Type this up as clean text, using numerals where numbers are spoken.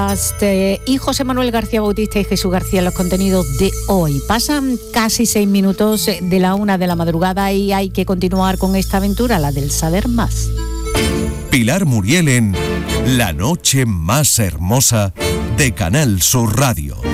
Y José Manuel García Bautista y Jesús García en los contenidos de hoy. Pasan casi 6 minutos de la 1 de la madrugada y hay que continuar con esta aventura, la del saber más. Pilar Muriel en La Noche Más Hermosa de Canal Sur Radio.